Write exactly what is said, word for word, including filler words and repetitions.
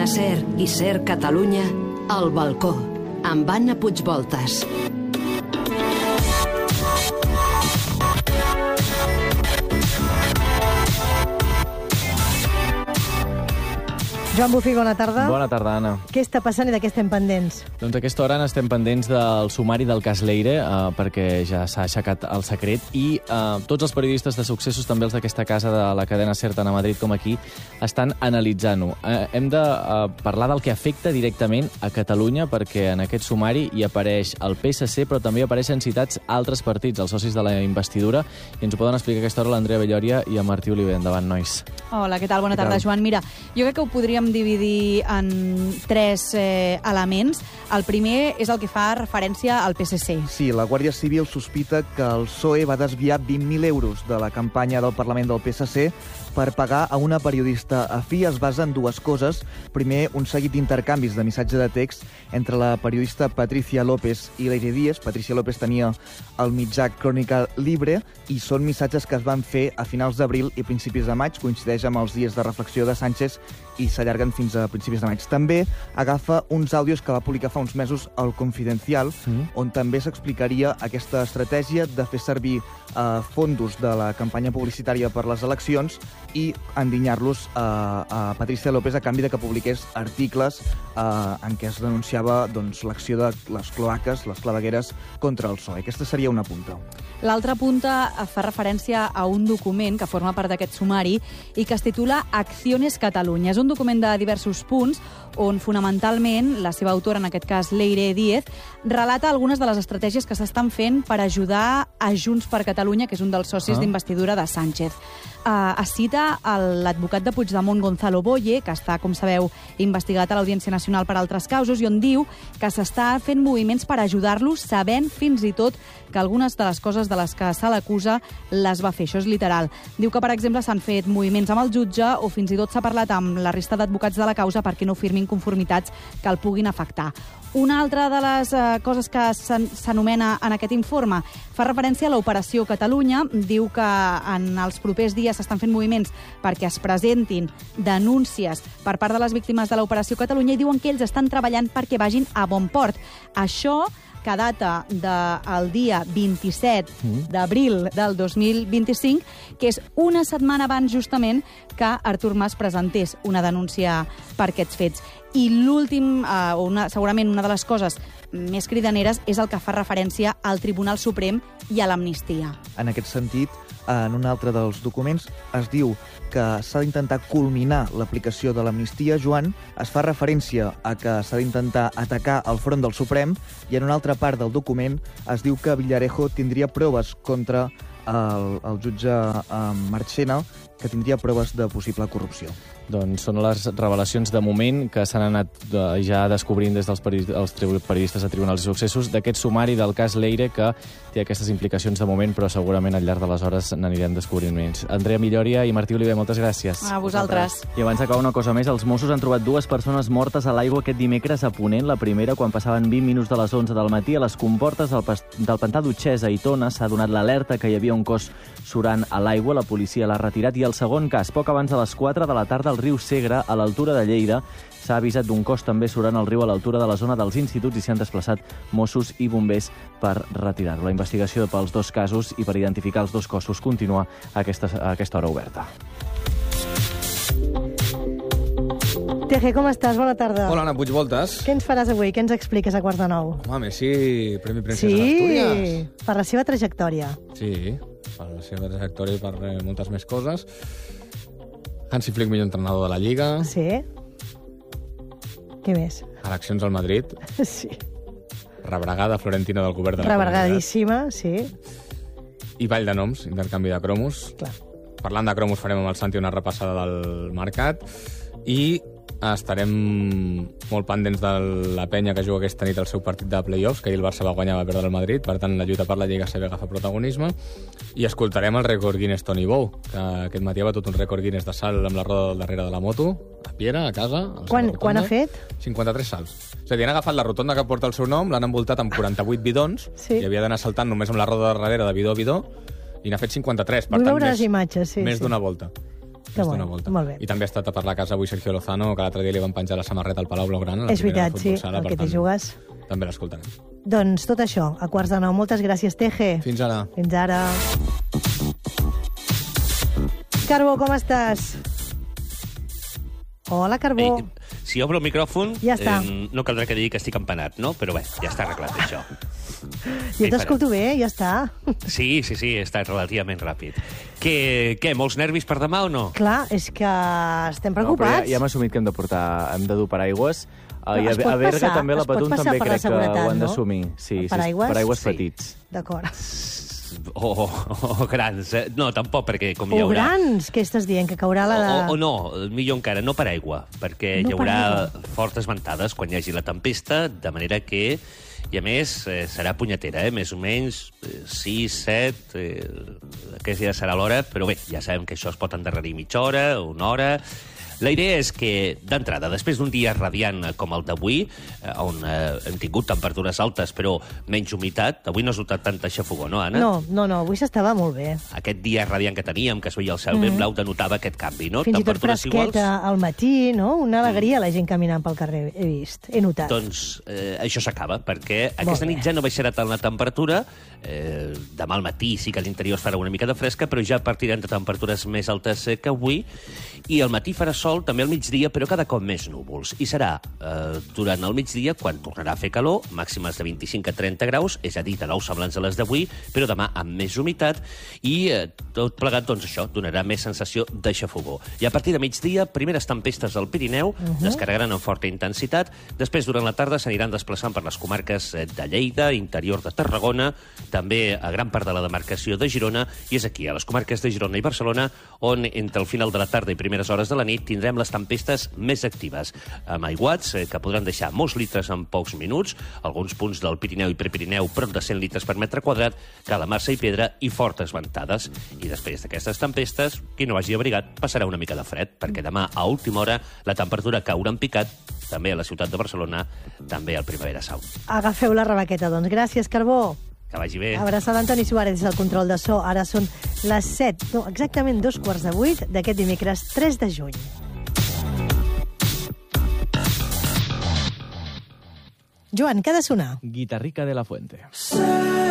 SER i SER Catalunya, El Balcó, amb Anna Puigvoltas. Joan Bufí, bona tarda. Bona tarda, Anna. Què està passant i de què estem pendents? Doncs a aquesta hora estem pendents del sumari del cas Leire, eh, perquè ja s'ha aixecat el secret, i eh, tots els periodistes de successos, també els d'aquesta casa de la cadena SER, tant a Madrid com aquí, estan analitzant-ho. Eh, hem de eh, parlar del que afecta directament a Catalunya, perquè en aquest sumari hi apareix el P S C, però també apareixen citats altres partits, els socis de la investidura, i ens ho poden explicar a aquesta hora l'Andrea Belloria i el Martí Oliver. Endavant, nois. Hola, què tal? Bona tarda, Joan. Mira, jo crec que ho podríem dividir en tres eh, elements. El primer és el que fa referència al P S C. Sí, la Guàrdia Civil sospita que el P S O E va desviar vint mil euros de la campanya del Parlament del P S C per pagar a una periodista afí. Es basa en dues coses. Primer, un seguit d'intercanvis de missatge de text entre la periodista Patricia López i Leire Díez. Patricia López tenia el mitjà Crònica Libre i són missatges que es van fer a finals d'abril i principis de maig. Coincideix amb els dies de reflexió de Sánchez i s'allarguen fins a principis de maig. També agafa uns àudios que va publicar fa uns mesos al Confidencial, mm. on també s'explicaria aquesta estratègia de fer servir eh, fondos de la campanya publicitària per les eleccions i endinyar-los a, a Patricia López a canvi de que publiqués articles eh, en què es denunciava doncs, l'acció de les cloaques, les clavegueres, contra el P S O E. Aquesta seria una punta. L'altra punta fa referència a un document que forma part d'aquest sumari i que es titula Acciones Catalunya. És un document de diversos punts on fonamentalment la seva autora, en aquest cas Leire Díez, relata algunes de les estratègies que s'estan fent per ajudar a Junts per Catalunya, que és un dels socis ah. d'investidura de Sánchez. Uh, es cita l'advocat de Puigdemont, Gonzalo Boye, que està, com sabeu, investigat a l'Audiència Nacional per altres causes, i on diu que s'està fent moviments per ajudar-los, sabent fins i tot que algunes de les coses de les que se l'acusa les va fer. Això és literal. Diu que, per exemple, s'han fet moviments amb el jutge o fins i tot s'ha parlat amb la resta d'advocats de la causa perquè no firmin conformitats que el puguin afectar. Una altra de les eh, coses que s'anomena en aquest informe fa referència a l'Operació Catalunya. Diu que en els propers dies s'estan fent moviments perquè es presentin denúncies per part de les víctimes de l'Operació Catalunya i diuen que ells estan treballant perquè vagin a bon port. Això que data del dia vint-i-set d'abril del dos mil vint-i-cinc, que és una setmana abans justament que Artur Mas presentés una denúncia per aquests fets. I l'últim, eh, una, segurament una de les coses més cridaneres, és el que fa referència al Tribunal Suprem i a l'amnistia. En aquest sentit, en un altre dels documents es diu que s'ha d'intentar culminar l'aplicació de l'amnistia. Joan, es fa referència a que s'ha d'intentar atacar el front del Suprem i en una altra part del document es diu que Villarejo tindria proves contra el, el jutge eh, Marchena, que tindria proves de possible corrupció. Doncs són les revelacions de moment que s'han anat eh, ja descobrint des dels peri els periodistes de Tribunals i Successos d'aquest sumari del cas Leire, que té aquestes implicacions de moment, però segurament al llarg de les hores n'anirem descobrint menys. Andrea Belloria i Martí Oliver, moltes gràcies. A vosaltres. I abans d'acabar una cosa més, els Mossos han trobat dues persones mortes a l'aigua aquest dimecres a Ponent. La primera, quan passaven vint minuts de les onze del matí, a les comportes del, del pantà d'Utxès a Aitona, s'ha donat l'alerta que hi havia un cos surant a l'aigua. La policia l'ha retirat. I el segon cas, poc abans de les quatre de la tarda, al riu Segre, a l'altura de Lleida, s'ha avisat d'un cos també surant al riu a l'altura de la zona dels instituts i s'hi han desplaçat Mossos i bombers per retirar-lo. La investigació pels dos casos i per identificar els dos cossos continua a aquesta, a aquesta hora oberta. Teje, com estàs? Bona tarda. Hola, Anna Puigvoltas. Què ens faràs avui? Què ens expliques a quarts de nou? Home, Messi, Premi Princesa sí, d'Astúries. Per la seva trajectòria. Sí, per la seva trajectòria i per eh, moltes més coses. Hansi Flick, millor entrenador de la Lliga. Sí. Què més? Eleccions al Madrid. Sí. Rebregada Florentina del govern de la Rebregadíssima, sí. I ball de noms, intercanvi de cromos. Clar. Parlant de cromos, farem amb el Santi una repassada del mercat. I estarem molt pendents de la penya que juga aquesta nit el seu partit de play-offs, que ahir el Barça va guanyar, va perdre el Madrid, per tant la lluita per la Lliga C B agafa protagonisme, i escoltarem el rècord Guinness Toni Bou, que aquest matí ha batut un rècord Guinness de salt amb la roda del darrere de la moto, a Piera, a casa. Quan, quan ha fet? cinquanta-tres salts. És a dir, han agafat la rotonda que porta el seu nom, l'han envoltat amb quaranta-vuit bidons, sí. I havia d'anar saltant només amb la roda de darrere de bidó a bidó, i n'ha fet cinquanta-tres, per Vull tant, veure més, les imatges, sí, més sí. d'una volta. Que Fes-te bo, una volta. molt bé. I també ha estat a per la casa avui Sergio Lozano, que l'altre dia li van penjar la samarreta al Palau Blaugrana. a la És primera veritat, sí, Futbol Sala, el per que t'hi tant, jugues. També l'escoltarem. Doncs tot això, a quarts de nou. Moltes gràcies, Teje. Fins ara. Fins ara. Carbó, com estàs? Hola, Carbó. Ei, si obro el micròfon, Ja està. eh, no caldrà que digui que estic empanat, no? Però bé, ja està arreglat, això. Jo t'escolto bé, ja està. Sí, sí, sí, està relativament ràpid. Què, què, molts nervis per demà o no? Clar, és que estem No, però preocupats. ja, ja hem assumit que hem de portar, hem de dur paraigües. Però Uh, I a, es pot a Berga passar, també, la es pot Patum passar també per la crec que seguretat, ho han no? d'assumir. Sí, sí, Paraigües? paraigües Sí. petits. D'acord. O, o, o grans. eh? No, tampoc, perquè com hi O haurà... grans, què estàs dient? Que caurà la de... O, o no, millor encara, no per aigua, perquè No hi per haurà aigua. fortes ventades quan hi hagi la tempesta, de manera que, i a més, eh, serà punyetera, eh? Més o menys eh, sis, set, eh, aquesta ja serà l'hora, però bé, ja sabem que això es pot endarrerir mitja hora, una hora... La idea és que, d'entrada, després d'un dia radiant com el d'avui, eh, on eh, hem tingut temperatures altes però menys humitat, avui no has notat tanta xafogó, no, Anna? No, no, no, avui s'estava molt bé. Aquest dia radiant que teníem, que es veia el cel ben blau, denotava aquest canvi, no? Fins i tot Temperatures fresqueta al matí, no? Una alegria la gent caminant pel carrer, he vist, he notat. Doncs eh, això s'acaba, perquè Molt aquesta bé. nit ja no baixarà tant la temperatura. Eh, demà al matí sí que a l'interior farà una mica de fresca, però ja partirem de temperatures més altes eh, que avui. I al matí farà sol, també al migdia, però cada cop més núvols. I serà eh, durant el migdia quan tornarà a fer calor, màximes de vint-i-cinc a trenta graus, és a dir, de nou semblants a les d'avui, però demà amb més humitat, i eh, tot plegat, doncs això, donarà més sensació de xafogó. I a partir de migdia, primeres tempestes al Pirineu, uh -huh. descarregaran amb forta intensitat, després durant la tarda s'aniran desplaçant per les comarques eh, de Lleida, interior de Tarragona, també a gran part de la demarcació de Girona, i és aquí, a les comarques de Girona i Barcelona, on entre el final de la tarda i primeres hores de la nit tindrem les tempestes més actives, amb aiguats eh, que podran deixar molts litres en pocs minuts, alguns punts del Pirineu i Prepirineu prop de cent litres per metre quadrat, Calamassa i Pedra i fortes ventades. I després d'aquestes tempestes, qui no hagi abrigat passarà una mica de fred, perquè demà a última hora la temperatura caurà en picat, també a la ciutat de Barcelona, també al Primavera Sound. Agafeu la rebaqueta, doncs. Gràcies, Carbó. Que vagi bé. Abraçada Antoni Suárez des del control de so. Ara són les set, no, exactament dos quarts de vuit d'aquest dimecres tres de juny. Joan, què ha de sonar? Guitarrica de la Fuente.